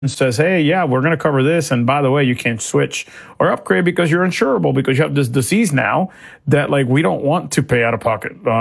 says, hey, yeah, we're going to cover this. And by the way, you can't switch or upgrade because you're insurable because you have this disease now that like we don't want to pay out of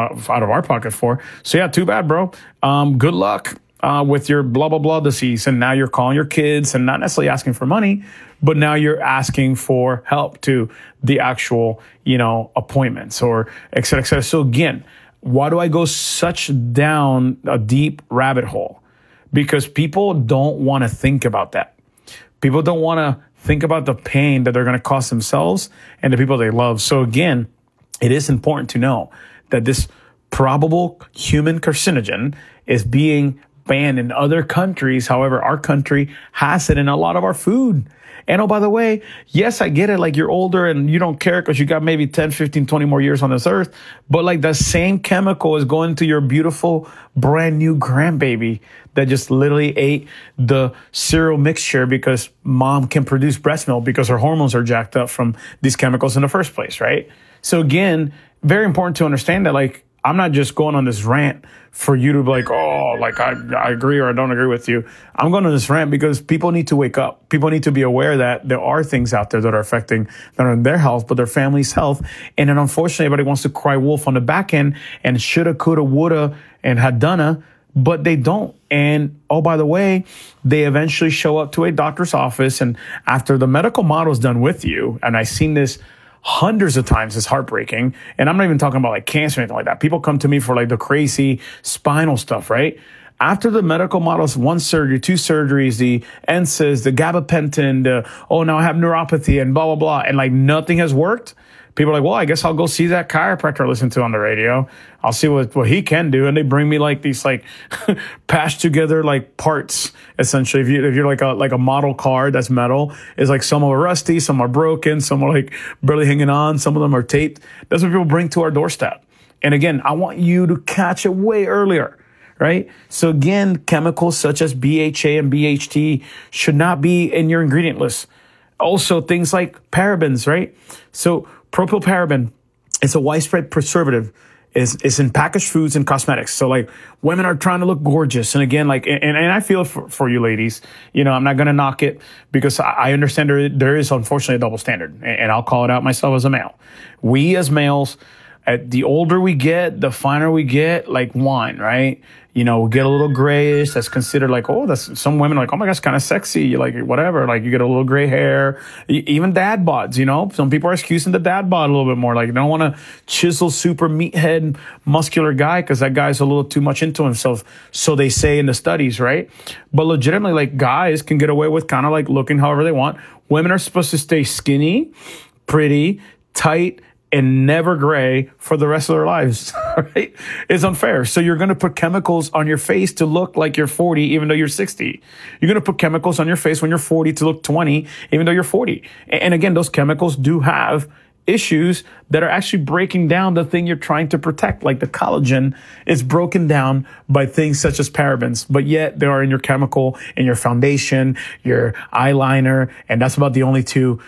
our pocket for. So yeah, too bad, bro. Good luck with your blah, blah, blah disease. And now you're calling your kids and not necessarily asking for money, but now you're asking for help to the actual, appointments or et cetera, et cetera. So again, why do I go such down a deep rabbit hole? Because people don't want to think about that. People don't want to think about the pain that they're going to cause themselves and the people they love. So again, it is important to know that this probable human carcinogen is being banned in other countries. However, our country has it in a lot of our food. And oh, by the way, yes, I get it. Like you're older and you don't care because you got maybe 10, 15, 20 more years on this earth. But like the same chemical is going to your beautiful brand new grandbaby that just literally ate the cereal mixture because mom can produce breast milk because her hormones are jacked up from these chemicals in the first place, right? So again, very important to understand that like, I'm not just going on this rant for you to be like, oh, like I agree or I don't agree with you. I'm going on this rant because people need to wake up. People need to be aware that there are things out there that are affecting not only their health, but their family's health. And then unfortunately, everybody wants to cry wolf on the back end and shoulda, coulda, woulda, and had done, but they don't. And oh, by the way, they eventually show up to a doctor's office. And after the medical model is done with you, and I've seen this hundreds of times, it's heartbreaking. And I'm not even talking about like cancer or anything like that. People come to me for like the crazy spinal stuff, right? After the medical models, 1 surgery, 2 surgeries, the NSAIDs, the gabapentin, now I have neuropathy and blah, blah, blah. And like nothing has worked. People are like, well, I guess I'll go see that chiropractor I listen to on the radio. I'll see what he can do. And they bring me like these like patched together like parts. Essentially, if you're like a model car that's metal, it's like some are rusty, some are broken, some are like barely hanging on, some of them are taped. That's what people bring to our doorstep. And again, I want you to catch it way earlier. Right? So again, chemicals such as BHA and BHT should not be in your ingredient list. Also, things like parabens, right? So propylparaben is a widespread preservative. Is in packaged foods and cosmetics. So like women are trying to look gorgeous. And again, like, and I feel for you ladies, I'm not going to knock it because I understand there is unfortunately a double standard, and I'll call it out myself as a male. We as males, the older we get, the finer we get, like wine, right? We get a little grayish. That's considered like, oh, that's some women are like, oh my gosh, kind of sexy. Like whatever, like you get a little gray hair, even dad bods, some people are excusing the dad bod a little bit more. Like they don't want to chisel super meathead muscular guy because that guy's a little too much into himself. So they say in the studies, right? But legitimately, like guys can get away with kind of like looking however they want. Women are supposed to stay skinny, pretty, tight, and never gray for the rest of their lives, right? It's unfair. So you're going to put chemicals on your face to look like you're 40, even though you're 60. You're going to put chemicals on your face when you're 40 to look 20, even though you're 40. And again, those chemicals do have issues that are actually breaking down the thing you're trying to protect. Like the collagen is broken down by things such as parabens, but yet they are in your chemical, in your foundation, your eyeliner, and that's about the only 2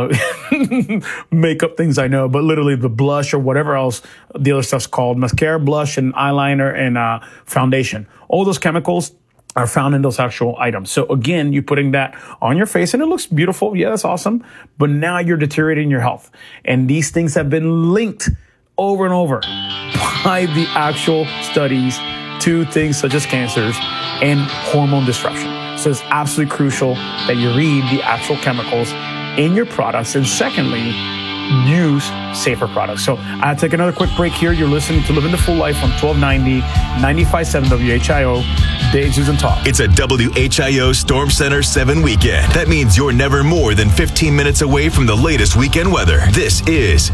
makeup things I know. But literally the blush or whatever else the other stuff's called, mascara, blush, and eyeliner, and foundation. All those chemicals are found in those actual items. So again, you're putting that on your face and it looks beautiful. Yeah, that's awesome. But now you're deteriorating your health. And these things have been linked over and over by the actual studies to things such as cancers and hormone disruption. So it's absolutely crucial that you read the actual chemicals in your products. And secondly, use safer products. So I'll take another quick break here. You're listening to Living the Full Life on 1290, 95.7 WHIO. Dave Susan Talk. It's a WHIO Storm Center 7 weekend. That means you're never more than 15 minutes away from the latest weekend weather. This is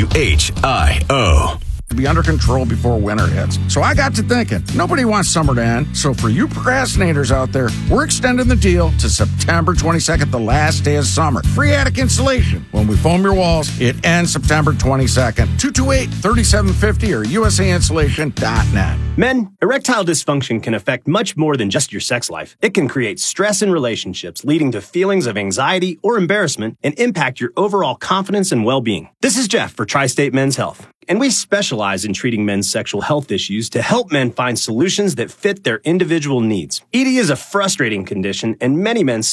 WHIO. To be under control before winter hits. So I got to thinking, nobody wants summer to end. So for you procrastinators out there, we're extending the deal to September 22nd, the last day of summer. Free attic installation. When we foam your walls, it ends September 22nd. 228-3750 or usainsulation.net. Men, erectile dysfunction can affect much more than just your sex life. It can create stress in relationships, leading to feelings of anxiety or embarrassment, and impact your overall confidence and well-being. This is Jeff for Tri-State Men's Health, and we specialize in treating men's sexual health issues to help men find solutions that fit their individual needs. ED is a frustrating condition, and many men